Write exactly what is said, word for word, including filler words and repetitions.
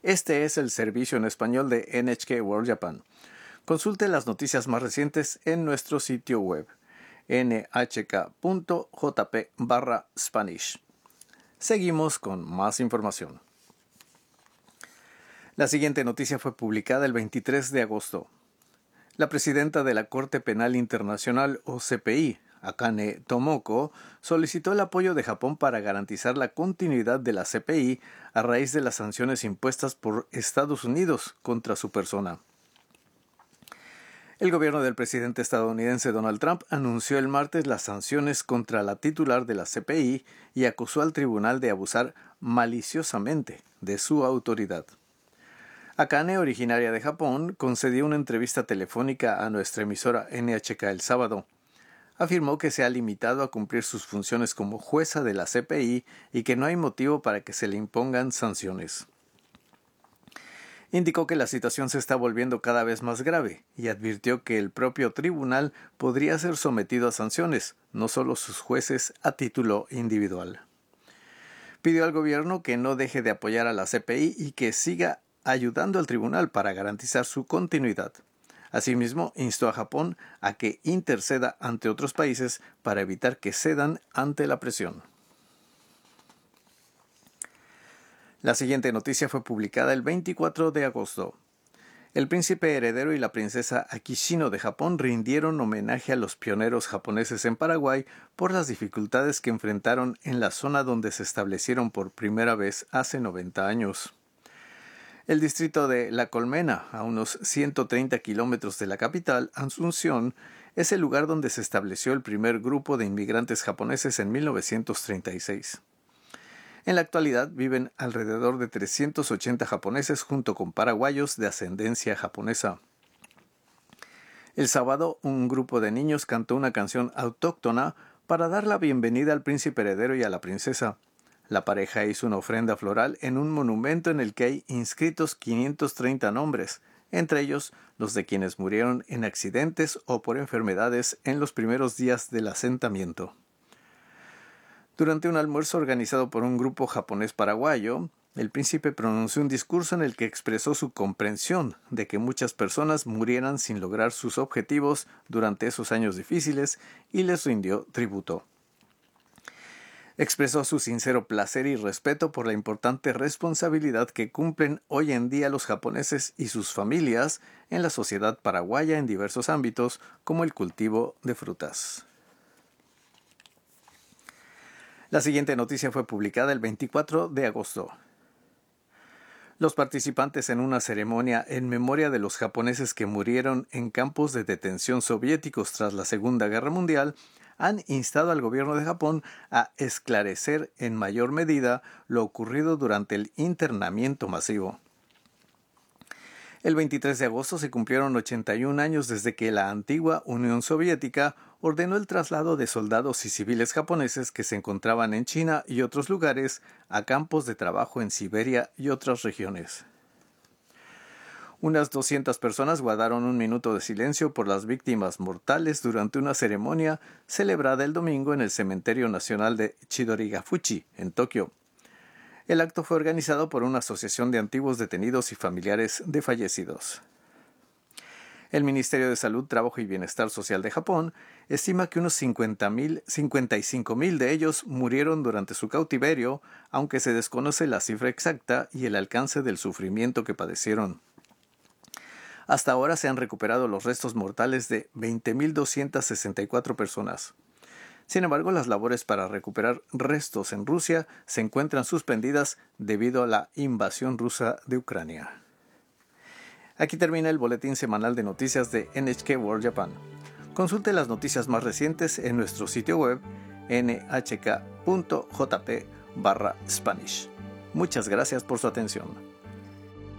Este es el servicio en español de N H K World Japan. Consulte las noticias más recientes en nuestro sitio web n h k punto j p barra spanish. Seguimos con más información. La siguiente noticia fue publicada el veintitrés de agosto. La presidenta de la Corte Penal Internacional, o C P I, Akane Tomoko, solicitó el apoyo de Japón para garantizar la continuidad de la C P I a raíz de las sanciones impuestas por Estados Unidos contra su persona. El gobierno del presidente estadounidense Donald Trump anunció el martes las sanciones contra la titular de la C P I y acusó al tribunal de abusar maliciosamente de su autoridad. Akane, originaria de Japón, concedió una entrevista telefónica a nuestra emisora N H K el sábado. Afirmó que se ha limitado a cumplir sus funciones como jueza de la C P I y que no hay motivo para que se le impongan sanciones. Indicó que la situación se está volviendo cada vez más grave y advirtió que el propio tribunal podría ser sometido a sanciones, no solo sus jueces a título individual. Pidió al gobierno que no deje de apoyar a la C P I y que siga ayudando al tribunal para garantizar su continuidad. Asimismo, instó a Japón a que interceda ante otros países para evitar que cedan ante la presión. La siguiente noticia fue publicada el veinticuatro de agosto. El príncipe heredero y la princesa Akishino de Japón rindieron homenaje a los pioneros japoneses en Paraguay por las dificultades que enfrentaron en la zona donde se establecieron por primera vez hace noventa años. El distrito de La Colmena, a unos ciento treinta kilómetros de la capital, Asunción, es el lugar donde se estableció el primer grupo de inmigrantes japoneses en mil novecientos treinta y seis. En la actualidad viven alrededor de trescientos ochenta japoneses junto con paraguayos de ascendencia japonesa. El sábado, un grupo de niños cantó una canción autóctona para dar la bienvenida al príncipe heredero y a la princesa. La pareja hizo una ofrenda floral en un monumento en el que hay inscritos quinientos treinta nombres, entre ellos los de quienes murieron en accidentes o por enfermedades en los primeros días del asentamiento. Durante un almuerzo organizado por un grupo japonés paraguayo, el príncipe pronunció un discurso en el que expresó su comprensión de que muchas personas murieran sin lograr sus objetivos durante esos años difíciles y les rindió tributo. Expresó su sincero placer y respeto por la importante responsabilidad que cumplen hoy en día los japoneses y sus familias en la sociedad paraguaya en diversos ámbitos, como el cultivo de frutas. La siguiente noticia fue publicada el veinticuatro de agosto. Los participantes en una ceremonia en memoria de los japoneses que murieron en campos de detención soviéticos tras la Segunda Guerra Mundial han instado al gobierno de Japón a esclarecer en mayor medida lo ocurrido durante el internamiento masivo. El veintitrés de agosto se cumplieron ochenta y un años desde que la antigua Unión Soviética ordenó el traslado de soldados y civiles japoneses que se encontraban en China y otros lugares a campos de trabajo en Siberia y otras regiones. Unas doscientas personas guardaron un minuto de silencio por las víctimas mortales durante una ceremonia celebrada el domingo en el Cementerio Nacional de Chidorigafuchi, en Tokio. El acto fue organizado por una asociación de antiguos detenidos y familiares de fallecidos. El Ministerio de Salud, Trabajo y Bienestar Social de Japón estima que unos cincuenta mil, cincuenta y cinco mil de ellos murieron durante su cautiverio, aunque se desconoce la cifra exacta y el alcance del sufrimiento que padecieron. Hasta ahora se han recuperado los restos mortales de veinte mil doscientas sesenta y cuatro personas. Sin embargo, las labores para recuperar restos en Rusia se encuentran suspendidas debido a la invasión rusa de Ucrania. Aquí termina el boletín semanal de noticias de N H K World Japan. Consulte las noticias más recientes en nuestro sitio web n h k punto j p barra spanish. Muchas gracias por su atención.